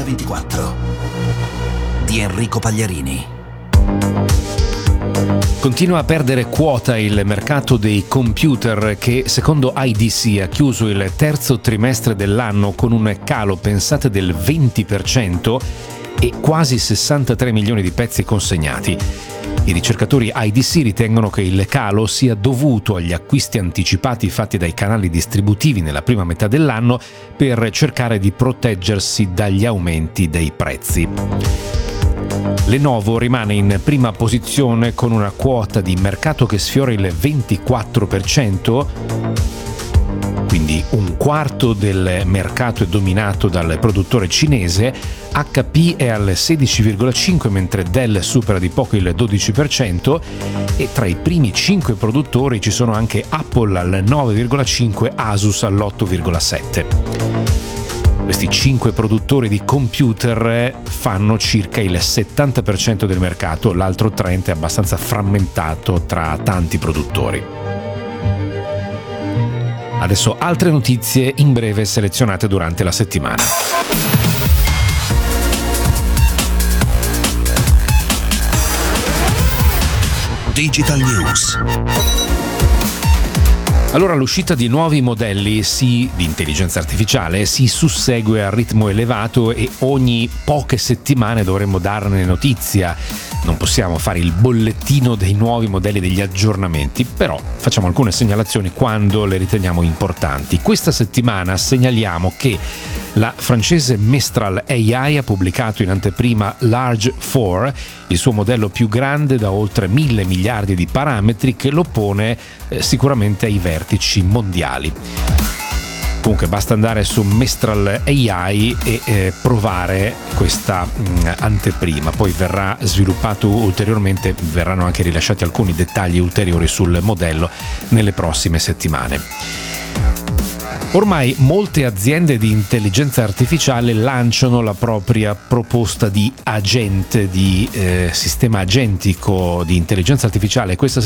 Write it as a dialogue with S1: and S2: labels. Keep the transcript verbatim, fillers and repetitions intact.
S1: duemilaventiquattro di Enrico Pagliarini.
S2: Continua a perdere quota il mercato dei computer che, secondo I D C, ha chiuso il terzo trimestre dell'anno con un calo, pensate, del venti per cento e quasi sessantatré milioni di pezzi consegnati. I ricercatori I D C ritengono che il calo sia dovuto agli acquisti anticipati fatti dai canali distributivi nella prima metà dell'anno per cercare di proteggersi dagli aumenti dei prezzi. Lenovo rimane in prima posizione con una quota di mercato che sfiora il ventiquattro per cento, quindi un quarto del mercato è dominato dal produttore cinese. H P è al sedici virgola cinque per cento, mentre Dell supera di poco il dodici per cento e tra i primi cinque produttori ci sono anche Apple al nove virgola cinque per cento, Asus all'otto virgola sette per cento. Questi cinque produttori di computer fanno circa il settanta per cento del mercato, l'altro trenta per cento è abbastanza frammentato tra tanti produttori. Adesso altre notizie in breve selezionate durante la settimana.
S1: Digital News.
S2: Allora, l'uscita di nuovi modelli sì, di intelligenza artificiale si sussegue a ritmo elevato e ogni poche settimane dovremmo darne notizia. Non possiamo fare il bollettino dei nuovi modelli, degli aggiornamenti, però facciamo alcune segnalazioni quando le riteniamo importanti. Questa settimana segnaliamo che la francese Mistral A I ha pubblicato in anteprima Large quattro, il suo modello più grande da oltre mille miliardi di parametri che lo pone eh, sicuramente ai vertici mondiali. Comunque basta andare su Mistral A I e eh, provare questa mh, anteprima, poi verrà sviluppato ulteriormente, verranno anche rilasciati alcuni dettagli ulteriori sul modello nelle prossime settimane. Ormai molte aziende di intelligenza artificiale lanciano la propria proposta di agente, di eh, sistema agentico di intelligenza artificiale. Questa